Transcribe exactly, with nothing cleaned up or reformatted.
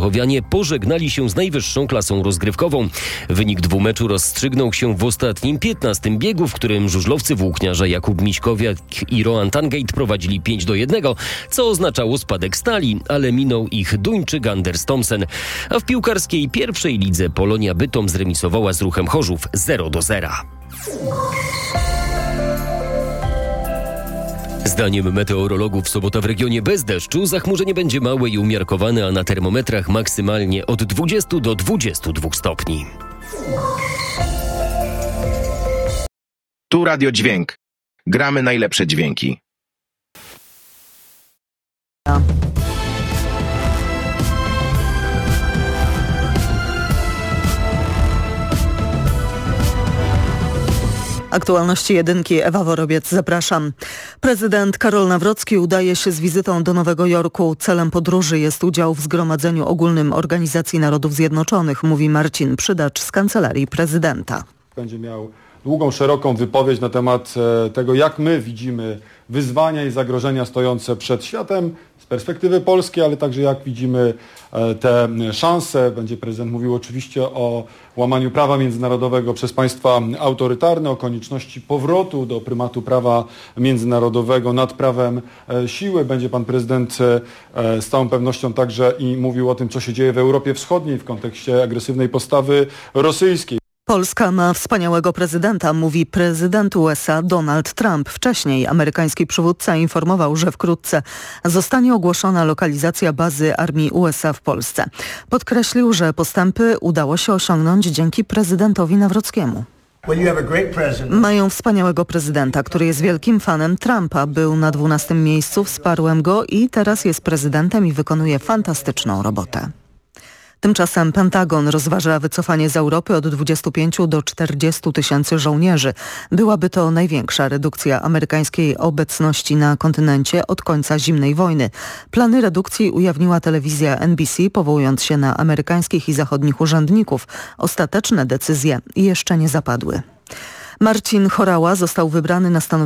Lwowianie pożegnali się z najwyższą klasą rozgrywkową. Wynik dwumeczu rozstrzygnął się w ostatnim piętnastym biegu, w którym żużlowcy włókniarze Jakub Miśkowiak i Roan Tangate prowadzili pięć do jednego, co oznaczało spadek stali, ale minął ich Duńczyk Anders Thomsen. A w piłkarskiej pierwszej lidze Polonia Bytom zremisowała z Ruchem Chorzów zero do zera. Zdaniem meteorologów sobota w regionie bez deszczu, zachmurzenie będzie małe i umiarkowane, a na termometrach maksymalnie od dwudziestu do dwudziestu dwóch stopni. Tu Radio Dźwięk. Gramy najlepsze dźwięki. Aktualności jedynki, Ewa Worobiec, zapraszam. Prezydent Karol Nawrocki udaje się z wizytą do Nowego Jorku. Celem podróży jest udział w Zgromadzeniu Ogólnym Organizacji Narodów Zjednoczonych, mówi Marcin Przydacz z Kancelarii Prezydenta. Będzie miał długą, szeroką wypowiedź na temat tego, jak my widzimy wyzwania i zagrożenia stojące przed światem z perspektywy polskiej, ale także jak widzimy te szanse. Będzie prezydent mówił oczywiście o łamaniu prawa międzynarodowego przez państwa autorytarne, o konieczności powrotu do prymatu prawa międzynarodowego nad prawem siły. Będzie pan prezydent z całą pewnością także i mówił o tym, co się dzieje w Europie Wschodniej w kontekście agresywnej postawy rosyjskiej. Polska ma wspaniałego prezydenta, mówi prezydent U S A Donald Trump. Wcześniej amerykański przywódca informował, że wkrótce zostanie ogłoszona lokalizacja bazy armii U S A w Polsce. Podkreślił, że postępy udało się osiągnąć dzięki prezydentowi Nawrockiemu. Mają wspaniałego prezydenta, który jest wielkim fanem Trumpa. Był na dwunastym miejscu, wsparłem go i teraz jest prezydentem i wykonuje fantastyczną robotę. Tymczasem Pentagon rozważa wycofanie z Europy od dwudziestu pięciu do czterdziestu tysięcy żołnierzy. Byłaby to największa redukcja amerykańskiej obecności na kontynencie od końca zimnej wojny. Plany redukcji ujawniła telewizja N B C, powołując się na amerykańskich i zachodnich urzędników. Ostateczne decyzje jeszcze nie zapadły. Marcin Horała został wybrany na stanowisko